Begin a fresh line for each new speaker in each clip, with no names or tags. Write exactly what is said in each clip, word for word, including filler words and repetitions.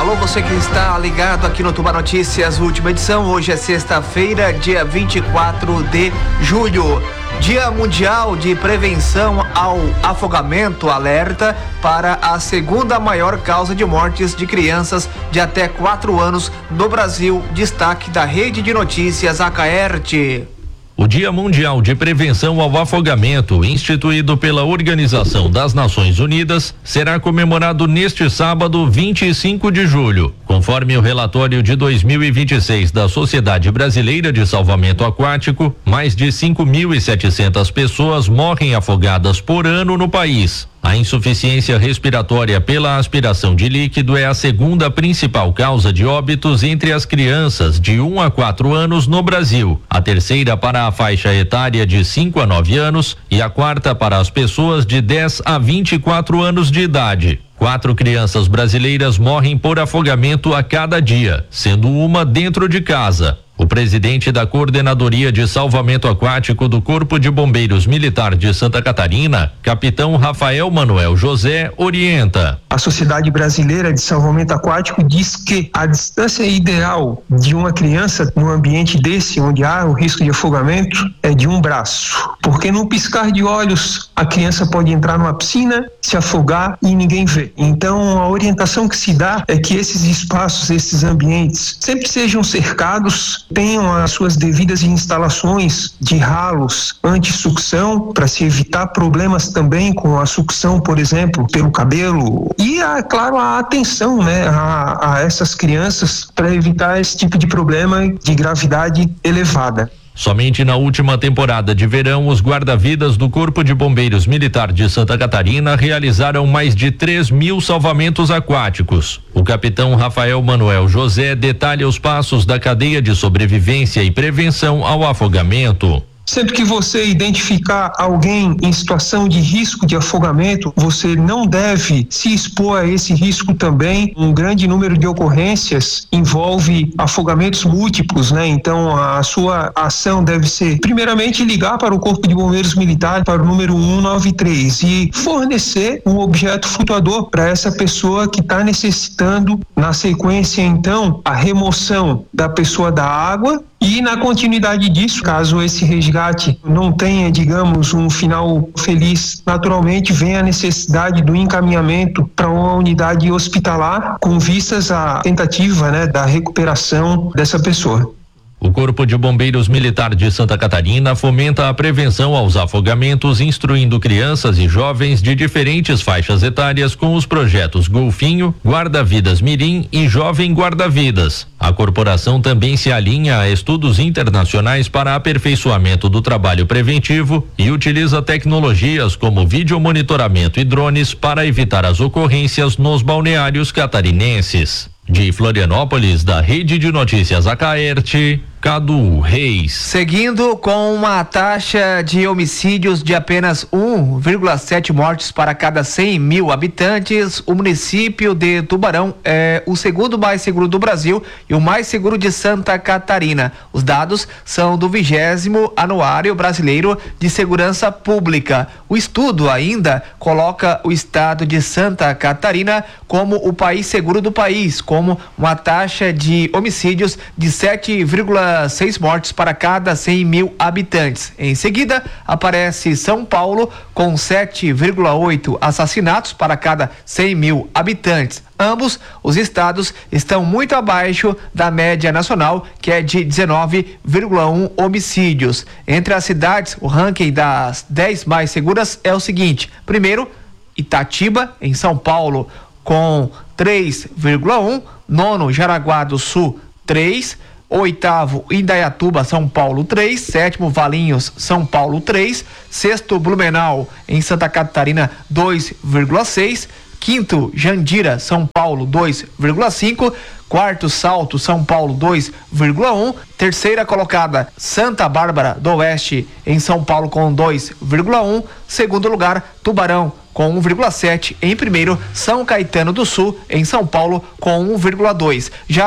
Alô, você que está ligado aqui no Tuba Notícias, última edição. Hoje é sexta-feira, dia vinte e quatro de julho. Dia Mundial de Prevenção ao Afogamento alerta para a segunda maior causa de mortes de crianças de até quatro anos no Brasil. Destaque da Rede de Notícias Acaerte.
O Dia Mundial de Prevenção ao Afogamento, instituído pela Organização das Nações Unidas, será comemorado neste sábado, vinte e cinco de julho. Conforme o relatório de dois mil e vinte e seis da Sociedade Brasileira de Salvamento Aquático, mais de cinco mil e setecentas pessoas morrem afogadas por ano no país. A insuficiência respiratória pela aspiração de líquido é a segunda principal causa de óbitos entre as crianças de um a quatro anos no Brasil, a terceira para a faixa etária de cinco a nove anos e a quarta para as pessoas de dez a vinte e quatro anos de idade. Quatro crianças brasileiras morrem por afogamento a cada dia, sendo uma dentro de casa. O presidente da Coordenadoria de Salvamento Aquático do Corpo de Bombeiros Militar de Santa Catarina, capitão Rafael Manuel José, orienta.
A Sociedade Brasileira de Salvamento Aquático diz que a distância ideal de uma criança num ambiente desse, onde há o risco de afogamento, é de um braço. Porque num piscar de olhos, a criança pode entrar numa piscina, se afogar e ninguém vê. Então, a orientação que se dá é que esses espaços, esses ambientes, sempre sejam cercados, tenham as suas devidas instalações de ralos anti-sucção para se evitar problemas também com a sucção, por exemplo, pelo cabelo. E, é claro, a atenção, né, a, a essas crianças para evitar esse tipo de problema de gravidade elevada.
Somente na última temporada de verão, os guarda-vidas do Corpo de Bombeiros Militar de Santa Catarina realizaram mais de três mil salvamentos aquáticos. O capitão Rafael Manuel José detalha os passos da cadeia de sobrevivência e prevenção ao afogamento.
Sempre que você identificar alguém em situação de risco de afogamento, você não deve se expor a esse risco também. Um grande número de ocorrências envolve afogamentos múltiplos, né? Então a sua ação deve ser, primeiramente, ligar para o Corpo de Bombeiros Militar, para o número um nove três e fornecer um objeto flutuador para essa pessoa que está necessitando, na sequência, então, a remoção da pessoa da água. E na continuidade disso, caso esse resgate não tenha, digamos, um final feliz, naturalmente vem a necessidade do encaminhamento para uma unidade hospitalar com vistas à tentativa, né, da recuperação dessa pessoa.
O Corpo de Bombeiros Militar de Santa Catarina fomenta a prevenção aos afogamentos, instruindo crianças e jovens de diferentes faixas etárias com os projetos Golfinho, Guarda-Vidas Mirim e Jovem Guarda-Vidas. A corporação também se alinha a estudos internacionais para aperfeiçoamento do trabalho preventivo e utiliza tecnologias como videomonitoramento e drones para evitar as ocorrências nos balneários catarinenses. De Florianópolis, da Rede de Notícias Acaerte, Cadu Reis.
Seguindo com uma taxa de homicídios de apenas um vírgula sete mortes para cada cem mil habitantes, o município de Tubarão é o segundo mais seguro do Brasil e o mais seguro de Santa Catarina. Os dados são do vigésimo Anuário Brasileiro de Segurança Pública. O estudo ainda coloca o estado de Santa Catarina como o país seguro do país, como uma taxa de homicídios de sete vírgula seis mortes para cada cem mil habitantes. Em seguida, aparece São Paulo com sete vírgula oito assassinatos para cada cem mil habitantes. Ambos os estados estão muito abaixo da média nacional, que é de dezenove vírgula um homicídios. Entre as cidades, o ranking das dez mais seguras é o seguinte: primeiro, Itatiba, em São Paulo, com três vírgula um, nono, Jaraguá do Sul, três, oitavo, Indaiatuba, São Paulo, três, sétimo, Valinhos, São Paulo, três, sexto, Blumenau, em Santa Catarina, dois vírgula seis, quinto, Jandira, São Paulo, dois vírgula cinco, quarto, Salto, São Paulo, dois vírgula um, terceira colocada, Santa Bárbara do Oeste, em São Paulo, com dois vírgula um, segundo lugar, Tubarão, com um vírgula sete, em primeiro, São Caetano do Sul, em São Paulo, com um vírgula dois. Já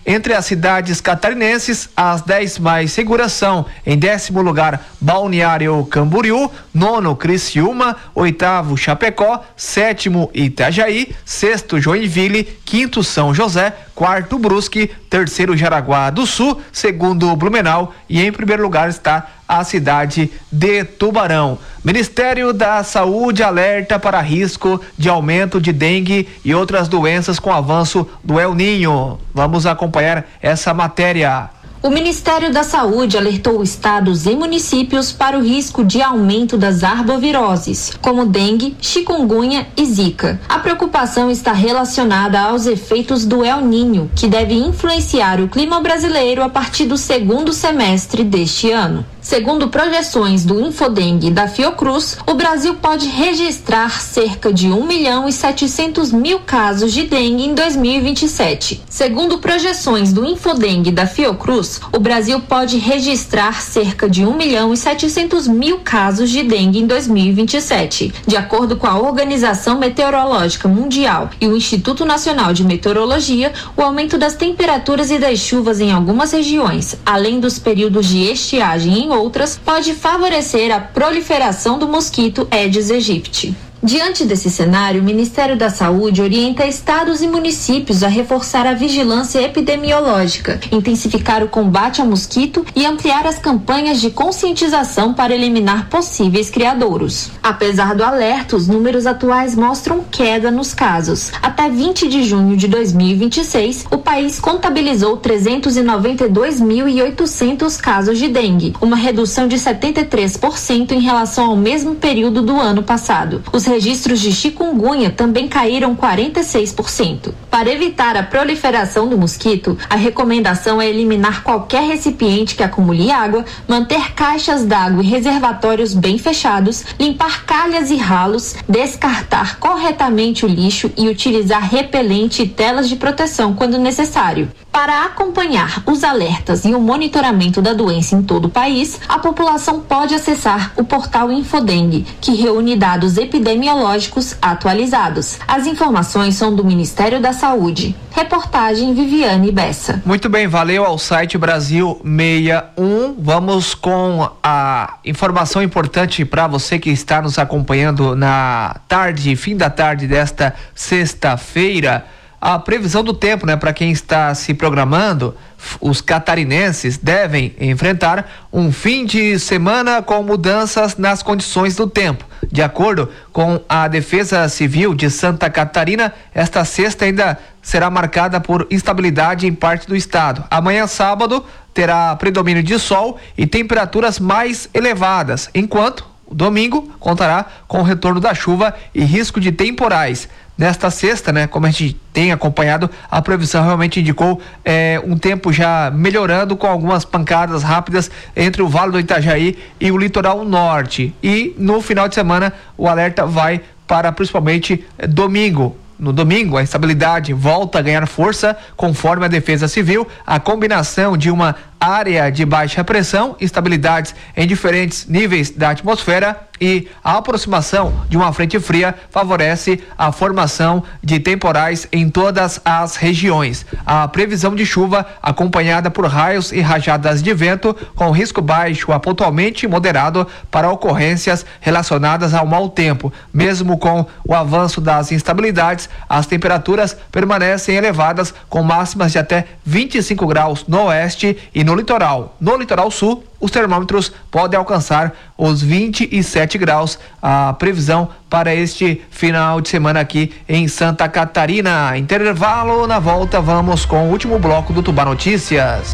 Entre as cidades catarinenses, as dez mais seguras são: em décimo lugar, Balneário Camboriú, nono, Criciúma, oitavo, Chapecó, sétimo, Itajaí, sexto, Joinville, quinto, São José, quarto, Brusque, terceiro, Jaraguá do Sul, segundo, Blumenau e em primeiro lugar está a cidade de Tubarão. Ministério da Saúde alerta para risco de aumento de dengue e outras doenças com avanço do El Ninho. Vamos acompanhar essa matéria.
O Ministério da Saúde alertou estados e municípios para o risco de aumento das arboviroses, como dengue, chikungunya e zika. A preocupação está relacionada aos efeitos do El Ninho, que deve influenciar o clima brasileiro a partir do segundo semestre deste ano. Segundo projeções do Infodengue da Fiocruz, o Brasil pode registrar cerca de um milhão e setecentos mil casos de dengue em dois mil e vinte e sete. Segundo projeções do Infodengue da Fiocruz, o Brasil pode registrar cerca de um milhão e setecentos mil casos de dengue em dois mil e vinte e sete. De acordo com a Organização Meteorológica Mundial e o Instituto Nacional de Meteorologia, o aumento das temperaturas e das chuvas em algumas regiões, além dos períodos de estiagem em outras, pode favorecer a proliferação do mosquito Aedes aegypti. Diante desse cenário, o Ministério da Saúde orienta estados e municípios a reforçar a vigilância epidemiológica, intensificar o combate ao mosquito e ampliar as campanhas de conscientização para eliminar possíveis criadouros. Apesar do alerta, os números atuais mostram queda nos casos. Até vinte de junho de dois mil e vinte e seis, o país contabilizou trezentos e noventa e dois mil e oitocentos casos de dengue, uma redução de setenta e três por cento em relação ao mesmo período do ano passado. Os registros de chikungunya também caíram quarenta e seis por cento. Para evitar a proliferação do mosquito, a recomendação é eliminar qualquer recipiente que acumule água, manter caixas d'água e reservatórios bem fechados, limpar calhas e ralos, descartar corretamente o lixo e utilizar repelente e telas de proteção quando necessário. Para acompanhar os alertas e o monitoramento da doença em todo o país, a população pode acessar o portal Infodengue, que reúne dados epidemiológicos atualizados. As informações são do Ministério da Saúde. Reportagem Viviane Bessa.
Muito bem, valeu ao site Brasil sessenta e um. Vamos com a informação importante para você que está nos acompanhando na tarde, fim da tarde desta sexta-feira. A previsão do tempo, né, para quem está se programando, os catarinenses devem enfrentar um fim de semana com mudanças nas condições do tempo. De acordo com a Defesa Civil de Santa Catarina, esta sexta ainda será marcada por instabilidade em parte do estado. Amanhã, sábado, terá predomínio de sol e temperaturas mais elevadas, enquanto o domingo contará com o retorno da chuva e risco de temporais. Nesta sexta, né, como a gente tem acompanhado, a previsão realmente indicou é, um tempo já melhorando, com algumas pancadas rápidas entre o Vale do Itajaí e o litoral norte. E no final de semana o alerta vai para principalmente é, domingo. No domingo, a instabilidade volta a ganhar força, conforme a Defesa Civil. A combinação de uma área de baixa pressão, instabilidades em diferentes níveis da atmosfera e a aproximação de uma frente fria favorece a formação de temporais em todas as regiões. A previsão de chuva acompanhada por raios e rajadas de vento com risco baixo a pontualmente moderado para ocorrências relacionadas ao mau tempo. Mesmo com o avanço das instabilidades, as temperaturas permanecem elevadas com máximas de até vinte e cinco graus no oeste e no litoral. No litoral sul, os termômetros podem alcançar os vinte e sete graus. A previsão para este final de semana aqui em Santa Catarina. Intervalo, na volta vamos com o último bloco do Tubá Notícias.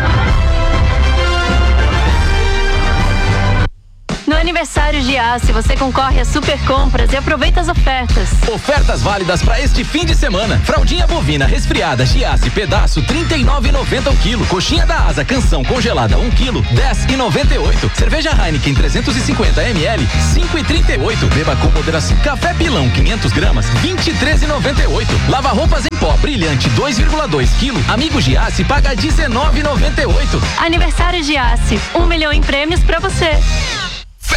No aniversário de Giasse, você concorre a super compras e aproveita as ofertas.
Ofertas válidas para este fim de semana. Fraldinha bovina resfriada Giasse pedaço trinta e nove e noventa o quilo. Coxinha da asa canção congelada um quilo dez e noventa e oito. Cerveja Heineken trezentos e cinquenta mililitros cinco e trinta e oito. Beba com moderação. Café Pilão quinhentos gramas vinte e três e noventa e oito. Lava roupas em pó brilhante dois vírgula dois quilo. Amigo Giasse paga dezenove e noventa e oito.
Aniversário Giasse, um milhão em prêmios para você.